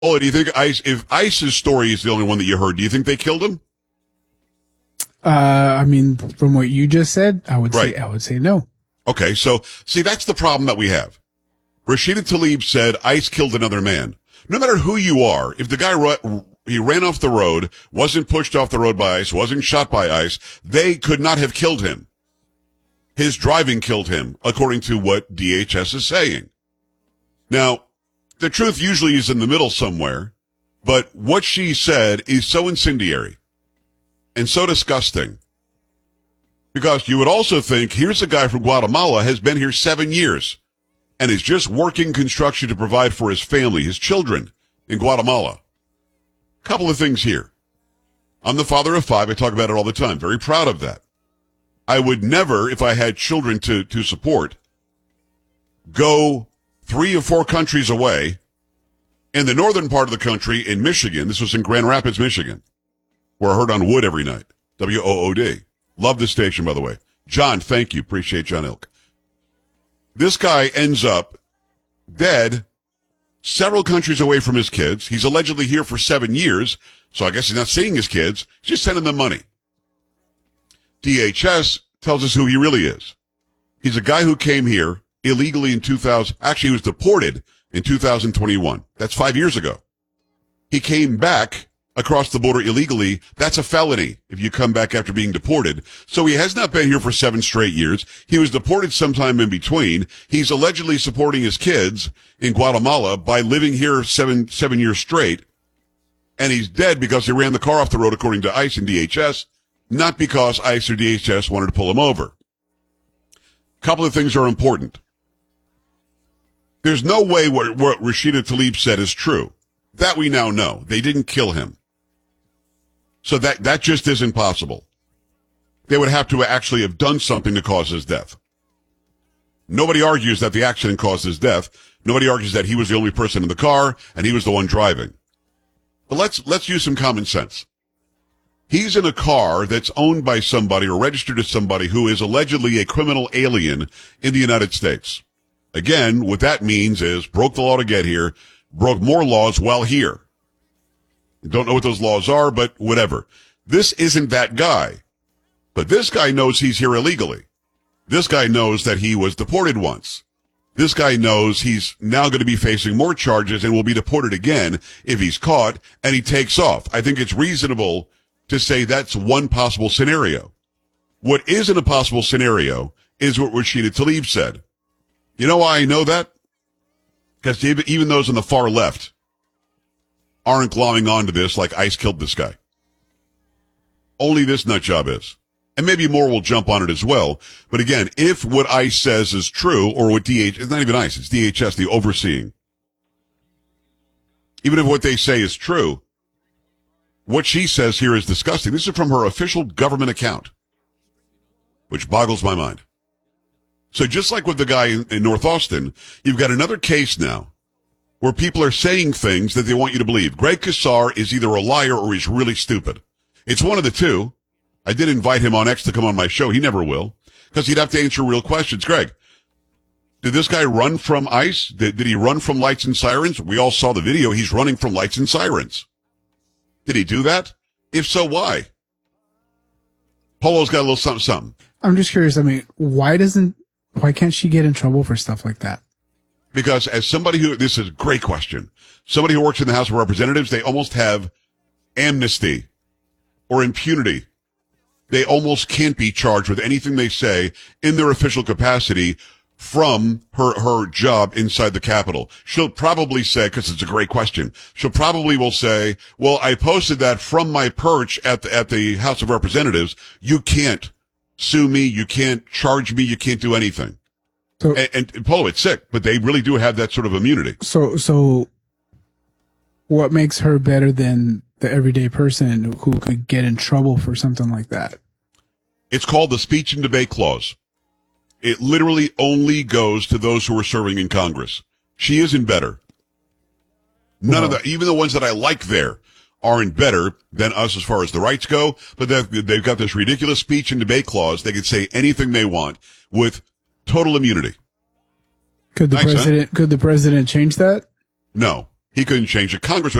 Oh, do you think if ICE's story is the only one that you heard, do you think they killed him? I mean, from what you just said, I would Right. say no. Okay, so see, that's the problem that we have. Rashida Tlaib said ICE killed another man. No matter who you are, if the guy he ran off the road, wasn't pushed off the road by ICE, wasn't shot by ICE, they could not have killed him. His driving killed him, according to what DHS is saying. Now, the truth usually is in the middle somewhere, but what she said is so incendiary and so disgusting. Because you would also think, here's a guy from Guatemala, has been here 7 years, and is just working construction to provide for his family, his children in Guatemala. Couple of things here. I'm the father of 5. I talk about it all the time. Very proud of that. I would never, if I had children to support, go 3 or 4 countries away in the northern part of the country in Michigan. This was in Grand Rapids, Michigan, where I heard on Wood every night. WOOD. Love the station, by the way. John, thank you. Appreciate John Ilk. This guy ends up dead several countries away from his kids. He's allegedly here for 7 years, so I guess he's not seeing his kids. He's just sending them money. DHS tells us who he really is. He's a guy who came here illegally in 2000. Actually, he was deported in 2021. That's 5 years ago. He came back across the border illegally. That's a felony if you come back after being deported. So he has not been here for 7 straight years. He was deported sometime in between. He's allegedly supporting his kids in Guatemala by living here seven years straight. And he's dead because he ran the car off the road, according to ICE and DHS, not because ICE or DHS wanted to pull him over. A couple of things are important. There's no way what Rashida Tlaib said is true. That we now know. They didn't kill him. So that just isn't possible. They would have to actually have done something to cause his death. Nobody argues that the accident caused his death. Nobody argues that he was the only person in the car and he was the one driving. But let's use some common sense. He's in a car that's owned by somebody or registered to somebody who is allegedly a criminal alien in the United States. Again, what that means is broke the law to get here, broke more laws while here. Don't know what those laws are, but whatever. This isn't that guy. But this guy knows he's here illegally. This guy knows that he was deported once. This guy knows he's now going to be facing more charges and will be deported again if he's caught, and he takes off. I think it's reasonable to say that's one possible scenario. What isn't a possible scenario is what Rashida Tlaib said. You know why I know that? Because even those on the far left aren't glomming onto this like ICE killed this guy. Only this nut job is. And maybe more will jump on it as well. But again, if what ICE says is true, or what it's not even ICE, it's DHS, the overseeing. Even if what they say is true, what she says here is disgusting. This is from her official government account, which boggles my mind. So just like with the guy in North Austin, you've got another case now where people are saying things that they want you to believe. Greg Casar is either a liar or he's really stupid. It's one of the two. I did invite him on X to come on my show. He never will, because he'd have to answer real questions. Greg, did this guy run from ICE? Did he run from lights and sirens? We all saw the video. He's running from lights and sirens. Did he do that? If so, why? Polo's got a little something. I'm just curious. I mean, why can't she get in trouble for stuff like that? Because as somebody this is a great question. Somebody who works in the House of Representatives, they almost have amnesty or impunity. They almost can't be charged with anything they say in their official capacity from her job inside the Capitol. She'll probably say, because it's a great question, will say, well, I posted that from my perch at the House of Representatives. You can't sue me. You can't charge me. You can't do anything. So, and Polo, it's sick, but they really do have that sort of immunity. So what makes her better than the everyday person who could get in trouble for something like that? It's called the speech and debate clause. It literally only goes to those who are serving in Congress. She isn't better. None of the, even the ones that I like there, aren't better than us as far as the rights go, but they've got this ridiculous speech and debate clause. They can say anything they want with total immunity. Could the president change that? No. He couldn't change it. Congress